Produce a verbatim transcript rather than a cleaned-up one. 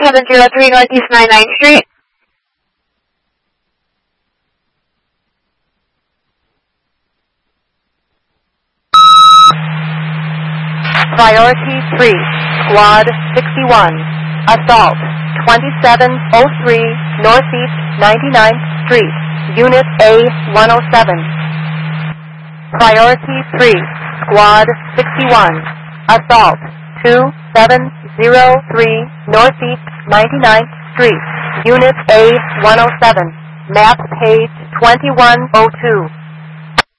seven zero three Northeast ninety-ninth Street. Priority three, Squad sixty-one, Assault, twenty-seven oh three Northeast ninety-ninth Street, Unit A one oh seven. Priority three, Squad sixty-one, Assault, two seven zero three Northeast ninety-ninth Street, Unit A one oh seven, map page twenty-one oh two.